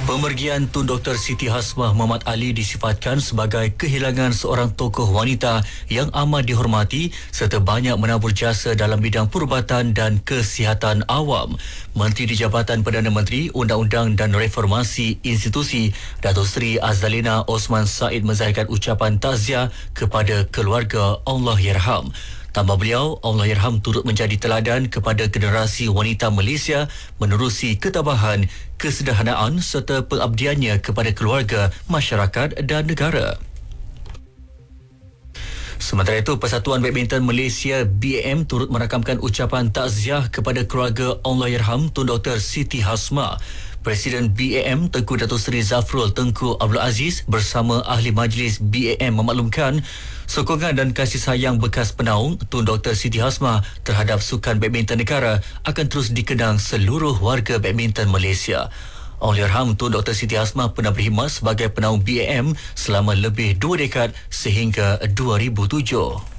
Pemergian Tun Dr. Siti Hasmah Muhammad Ali disifatkan sebagai kehilangan seorang tokoh wanita yang amat dihormati serta banyak menabur jasa dalam bidang perubatan dan kesihatan awam. Menteri di Jabatan Perdana Menteri, Undang-Undang dan Reformasi Institusi, Datuk Seri Azalina Osman Said menzahirkan ucapan takziah kepada keluarga Allahyarham. Tambah beliau, Allahyarham turut menjadi teladan kepada generasi wanita Malaysia menerusi ketabahan, kesederhanaan serta pengabdiannya kepada keluarga, masyarakat dan negara. Sementara itu, Persatuan Badminton Malaysia BAM turut merakamkan ucapan takziah kepada keluarga Allahyarham Tun Dr. Siti Hasmah. Presiden BAM Tengku Datuk Seri Zafrul Tengku Abdul Aziz bersama Ahli Majlis BAM memaklumkan sokongan dan kasih sayang bekas penaung Tun Dr. Siti Hasmah terhadap sukan badminton negara akan terus dikenang seluruh warga badminton Malaysia. Allahyarham Tun Dr. Siti Hasmah pernah berkhidmat sebagai penaung BAM selama lebih 2 dekad sehingga 2007.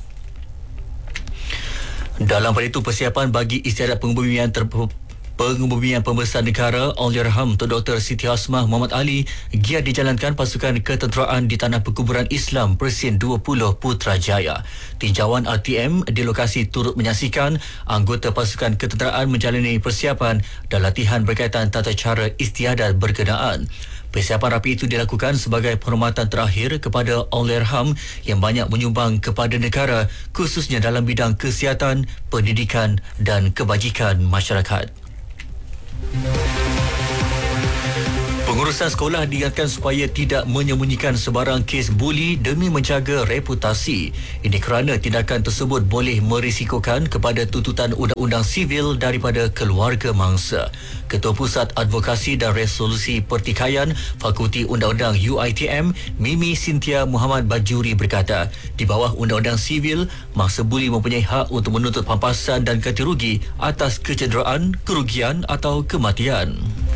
Dalam pada itu, persiapan bagi istiadat pengebumian pembesar negara Allahyarham Tun Dr. Siti Hasmah Muhammad Ali giat dijalankan pasukan ketenteraan di Tanah Perkuburan Islam Persin 20 Putrajaya. Tinjauan RTM di lokasi turut menyaksikan anggota pasukan ketenteraan menjalani persiapan dan latihan berkaitan tata cara istiadat berkenaan. Persiapan rapi itu dilakukan sebagai penghormatan terakhir kepada Allahyarham yang banyak menyumbang kepada negara, khususnya dalam bidang kesihatan, pendidikan dan kebajikan masyarakat. Pengurusan sekolah diingatkan supaya tidak menyembunyikan sebarang kes buli demi menjaga reputasi. Ini kerana tindakan tersebut boleh merisikokan kepada tuntutan undang-undang sivil daripada keluarga mangsa. Ketua Pusat Advokasi dan Resolusi Pertikaian Fakulti Undang-Undang UiTM, Mimi Cynthia Muhammad Bajuri berkata, di bawah undang-undang sivil, mangsa buli mempunyai hak untuk menuntut pampasan dan ganti rugi atas kecederaan, kerugian atau kematian.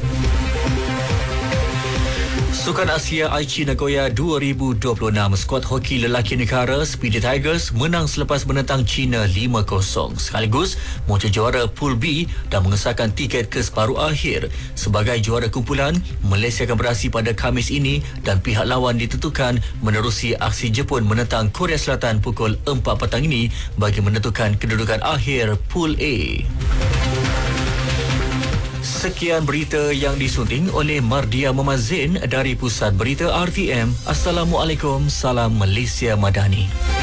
Sukan Asia Aichi Nagoya 2026, skuad hoki lelaki negara Speedy Tigers menang selepas menentang China 5-0. Sekaligus muncul juara Pool B dan mengesahkan tiket ke separuh akhir. Sebagai juara kumpulan, Malaysia akan beraksi pada Khamis ini dan pihak lawan ditentukan menerusi aksi Jepun menentang Korea Selatan pukul 4 petang ini bagi menentukan kedudukan akhir Pool A. Sekian berita yang disunting oleh Mardia Muhammad Zain dari Pusat Berita RTM. Assalamualaikum, salam Malaysia Madani.